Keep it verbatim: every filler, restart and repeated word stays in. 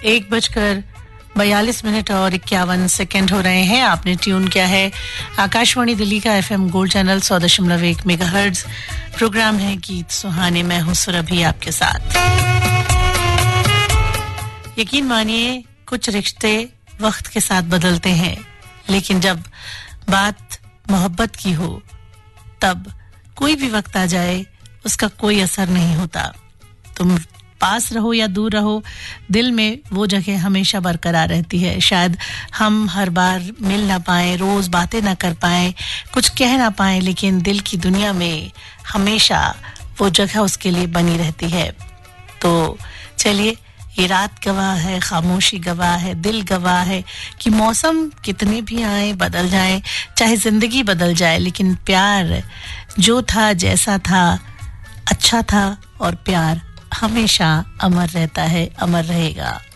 एक बजकर बयालीस मिनट और इक्यावन सेकेंड हो रहे हैं। आपने ट्यून किया है आकाशवाणी दिल्ली का एफएम गोल्ड चैनल सौ दशमलव एक मेगाहर्ट्ज। प्रोग्राम है गीत सुहाने, मैं हूं सुरभि आपके साथ। यकीन मानिए कुछ रिश्ते वक्त के साथ बदलते हैं, लेकिन जब बात मोहब्बत की हो तब कोई भी वक्त आ जाए उसका कोई असर नहीं होता। तुम पास रहो या दूर रहो, दिल में वो जगह हमेशा बरकरार रहती है। शायद हम हर बार मिल ना पाए, रोज बातें ना कर पाए, कुछ कह ना पाए, लेकिन दिल की दुनिया में हमेशा वो जगह उसके लिए बनी रहती है। तो चलिए, ये रात गवाह है, खामोशी गवाह है, दिल गवाह है कि मौसम कितने भी आए बदल जाए, चाहे जिंदगी बदल जाए, लेकिन प्यार जो था जैसा था अच्छा था और प्यार हमेशा अमर रहता है, अमर रहेगा।